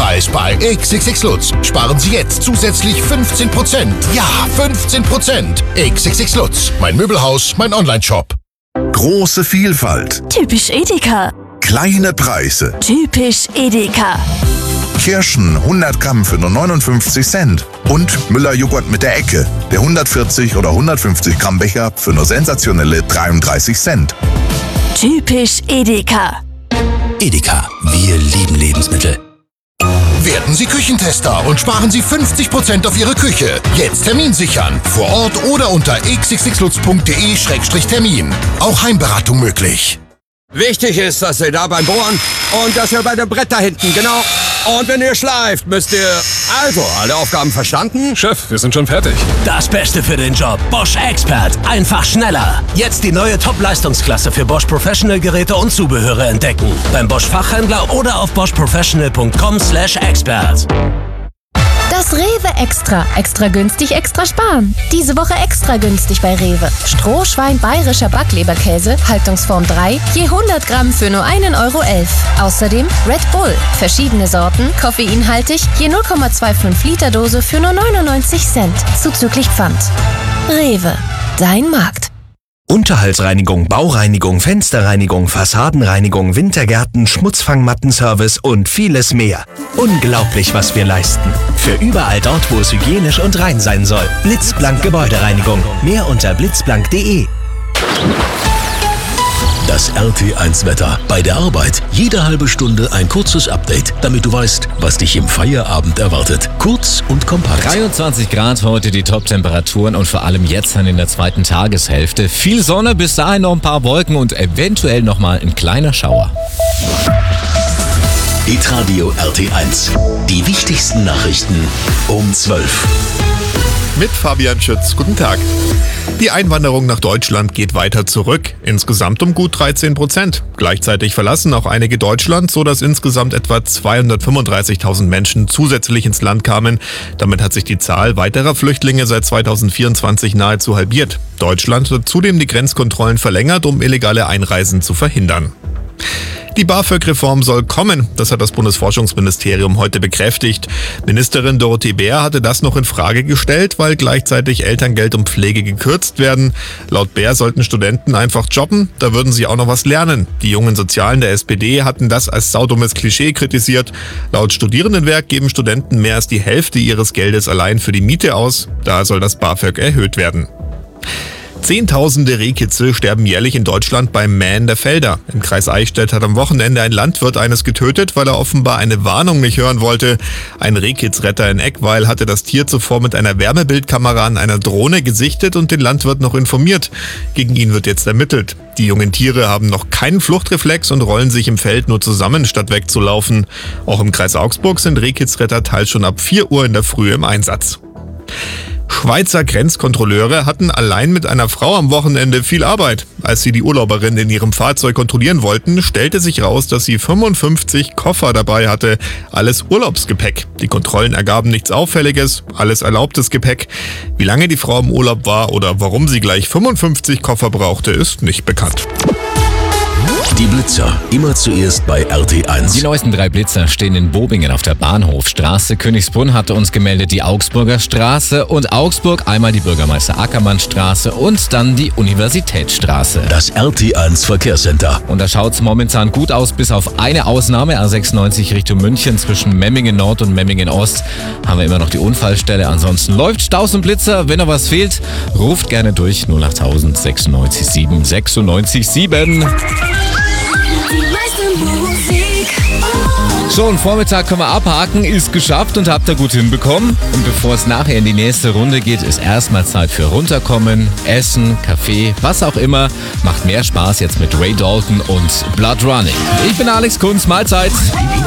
Sonderpreis bei XXX Lutz. Sparen Sie jetzt zusätzlich 15%. Ja, 15%. XXX Lutz. Mein Möbelhaus, mein Onlineshop. Große Vielfalt. Typisch Edeka. Kleine Preise. Typisch Edeka. Kirschen 100 Gramm für nur 59 Cent. Und Müller-Joghurt mit der Ecke. Der 140 oder 150 Gramm Becher für nur sensationelle 33 Cent. Typisch Edeka. Edeka, wir lieben Lebensmittel. Werden Sie Küchentester und sparen Sie 50% auf Ihre Küche. Jetzt Termin sichern. Vor Ort oder unter xxxlutz.de/termin. Auch Heimberatung möglich. Wichtig ist, dass ihr da beim Bohren und dass ihr bei dem Brett da hinten, genau. Und wenn ihr schleift, müsst ihr... Also, alle Aufgaben verstanden? Chef, wir sind schon fertig. Das Beste für den Job. Bosch Expert. Einfach schneller. Jetzt die neue Top-Leistungsklasse für Bosch Professional Geräte und Zubehöre entdecken. Beim Bosch Fachhändler oder auf boschprofessional.com/expert. Das Rewe Extra. Extra günstig, extra sparen. Diese Woche extra günstig bei Rewe. Strohschwein bayerischer Backleberkäse, Haltungsform 3, je 100 Gramm für nur 1,11 € Außerdem Red Bull. Verschiedene Sorten, koffeinhaltig, je 0,25 Liter Dose für nur 99 Cent. Zuzüglich Pfand. Rewe. Dein Markt. Unterhaltsreinigung, Baureinigung, Fensterreinigung, Fassadenreinigung, Wintergärten, Schmutzfangmattenservice und vieles mehr. Unglaublich, was wir leisten. Für überall dort, wo es hygienisch und rein sein soll. Blitzblank Gebäudereinigung. Mehr unter blitzblank.de. Das RT1-Wetter. Bei der Arbeit jede halbe Stunde ein kurzes Update, damit du weißt, was dich im Feierabend erwartet. Kurz und kompakt. 23 Grad heute die Top-Temperaturen und vor allem jetzt dann in der zweiten Tageshälfte. Viel Sonne, bis dahin noch ein paar Wolken und eventuell nochmal ein kleiner Schauer. Hitradio RT1. Die wichtigsten Nachrichten um 12. Mit Fabian Schütz. Guten Tag. Die Einwanderung nach Deutschland geht weiter zurück. Insgesamt um gut 13%. Gleichzeitig verlassen auch einige Deutschland, sodass insgesamt etwa 235.000 Menschen zusätzlich ins Land kamen. Damit hat sich die Zahl weiterer Flüchtlinge seit 2024 nahezu halbiert. Deutschland hat zudem die Grenzkontrollen verlängert, um illegale Einreisen zu verhindern. Die BAföG-Reform soll kommen, das hat das Bundesforschungsministerium heute bekräftigt. Ministerin Dorothee Bär hatte das noch in Frage gestellt, weil gleichzeitig Elterngeld und Pflege gekürzt werden. Laut Bär sollten Studenten einfach jobben, da würden sie auch noch was lernen. Die jungen Sozialen der SPD hatten das als saudummes Klischee kritisiert. Laut Studierendenwerk geben Studenten mehr als die Hälfte ihres Geldes allein für die Miete aus. Da soll das BAföG erhöht werden. Zehntausende Rehkitze sterben jährlich in Deutschland beim Mähen der Felder. Im Kreis Eichstätt hat am Wochenende ein Landwirt eines getötet, weil er offenbar eine Warnung nicht hören wollte. Ein Rehkitzretter in Eckweil hatte das Tier zuvor mit einer Wärmebildkamera an einer Drohne gesichtet und den Landwirt noch informiert. Gegen ihn wird jetzt ermittelt. Die jungen Tiere haben noch keinen Fluchtreflex und rollen sich im Feld nur zusammen, statt wegzulaufen. Auch im Kreis Augsburg sind Rehkitzretter teils schon ab 4 Uhr in der Früh im Einsatz. Schweizer Grenzkontrolleure hatten allein mit einer Frau am Wochenende viel Arbeit. Als sie die Urlauberin in ihrem Fahrzeug kontrollieren wollten, stellte sich raus, dass sie 55 Koffer dabei hatte. Alles Urlaubsgepäck. Die Kontrollen ergaben nichts Auffälliges, alles erlaubtes Gepäck. Wie lange die Frau im Urlaub war oder warum sie gleich 55 Koffer brauchte, ist nicht bekannt. Die Blitzer, immer zuerst bei RT1. Die neuesten 3 Blitzer stehen in Bobingen auf der Bahnhofstraße. Königsbrunn hatte uns gemeldet die Augsburger Straße und Augsburg einmal die Bürgermeister-Ackermann-Straße und dann die Universitätsstraße. Das RT1 Verkehrscenter. Und da schaut's momentan gut aus, bis auf eine Ausnahme. A96 Richtung München zwischen Memmingen Nord und Memmingen Ost haben wir immer noch die Unfallstelle. Ansonsten läuft Staus und Blitzer. Wenn noch was fehlt, ruft gerne durch 08000 96 7 96 7. So, und Vormittag können wir abhaken, ist geschafft und habt ihr gut hinbekommen. Und bevor es nachher in die nächste Runde geht, ist erstmal Zeit für runterkommen, Essen, Kaffee, was auch immer. Macht mehr Spaß jetzt mit Ray Dalton und Blood Running. Ich bin Alex Kunz, Mahlzeit.